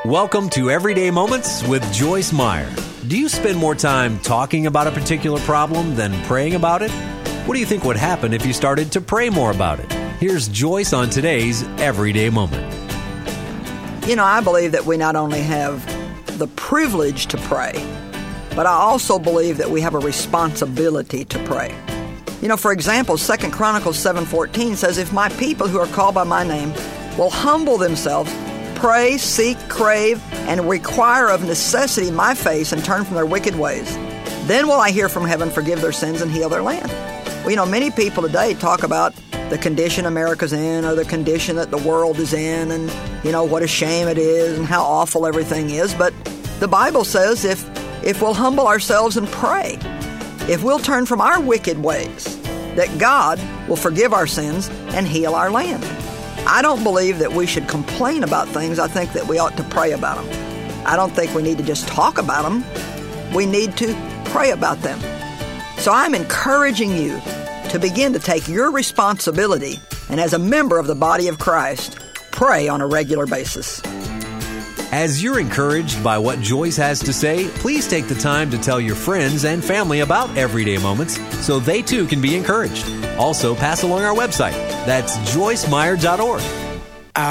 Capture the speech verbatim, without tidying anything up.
Welcome to Everyday Moments with Joyce Meyer. Do you spend more time talking about a particular problem than praying about it? What do you think would happen if you started to pray more about it? Here's Joyce on today's Everyday Moment. You know, I believe that we not only have the privilege to pray, but I also believe that we have a responsibility to pray. You know, for example, Second Chronicles seven fourteen says, if my people who are called by my name will humble themselves, pray, seek, crave, and require of necessity my face and turn from their wicked ways, then will I hear from heaven, forgive their sins, and heal their land. Well, you know, many people today talk about the condition America's in or the condition that the world is in and, you know, what a shame it is and how awful everything is. But the Bible says if, if we'll humble ourselves and pray, if we'll turn from our wicked ways, that God will forgive our sins and heal our land. I don't believe that we should complain about things. I think that we ought to pray about them. I don't think we need to just talk about them. We need to pray about them. So I'm encouraging you to begin to take your responsibility and as a member of the body of Christ, pray on a regular basis. As you're encouraged by what Joyce has to say, please take the time to tell your friends and family about Everyday Moments so they too can be encouraged. Also, pass along our website. That's joyce meyer dot org.